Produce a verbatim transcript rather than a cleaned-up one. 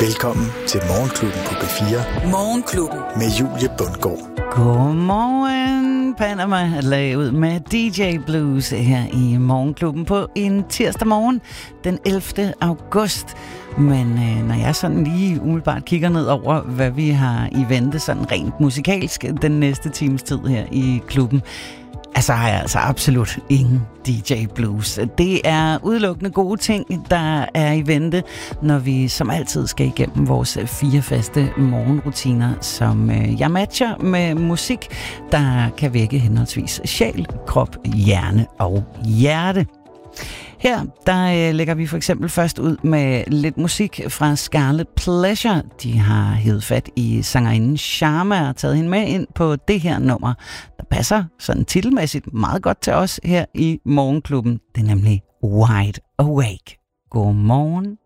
Velkommen til Morgenklubben på B fire. Morgenklubben. Med Julie Bundgaard. Godmorgen, Panama. Lag ud med D J Blues her i Morgenklubben på en tirsdag morgen den ellevte august. Men øh, når jeg sådan lige umiddelbart kigger ned over, hvad vi har i vente sådan rent musikalsk den næste times tid her i klubben, altså har jeg altså absolut ingen D J Blues. Det er udelukkende gode ting, der er i vente, når vi som altid skal igennem vores fire faste morgenrutiner, som øh, jeg matcher med musik, der kan vække henholdsvis sjæl, krop, hjerne og hjerte. Her, der øh, lægger vi for eksempel først ud med lidt musik fra Scarlet Pleasure. De har hævet fat i sangerinden Sharma og taget hende med ind på det her nummer, der passer sådan titelmæssigt meget godt til os her i Morgenklubben. Det er nemlig Wide Awake. Godmorgen.